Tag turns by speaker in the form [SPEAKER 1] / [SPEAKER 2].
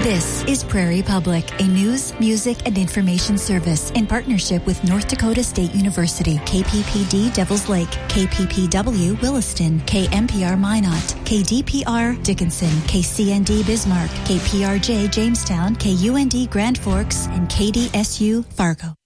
[SPEAKER 1] This is Prairie Public, a news, music, and information service in partnership with North Dakota State University, KPPD Devils Lake, KPPW Williston, KMPR Minot, KDPR Dickinson, KCND Bismarck, KPRJ Jamestown, KUND Grand Forks, and KDSU Fargo.